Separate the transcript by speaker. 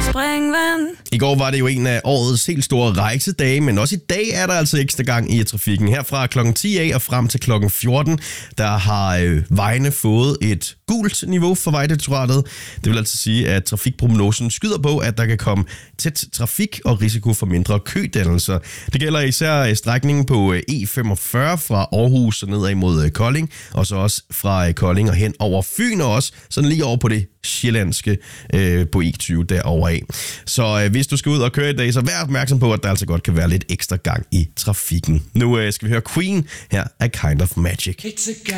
Speaker 1: springvand.
Speaker 2: I går var det jo en af årets helt store rejsedage, men også i dag er der altså ekstra gang i trafikken. Her fra klokken 10 af og frem til klokken 14, der har vejene fået et gult niveau for Vejdirektoratet. Det vil altså sige, at trafikprognosen skyder på, at der kan komme tæt trafik og risiko for mindre kødannelser. Det gælder især strækningen på E45 fra Aarhus og nedad mod Kolding, og så også fra Kolding og hen over Fyn, og også sådan lige over på det sjællandske på E20 derovre af. Så hvis du skal ud og køre i dag, så vær opmærksom på, at der altså godt kan være lidt ekstra gang i trafikken. Nu skal vi høre Queen her af Kind of Magic.